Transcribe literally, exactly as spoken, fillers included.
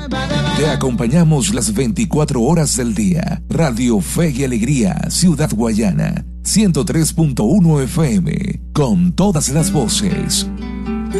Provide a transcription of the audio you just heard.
Te acompañamos las veinticuatro horas del día. Radio Fe y Alegría, Ciudad Guayana, ciento tres punto uno F M, con todas las voces.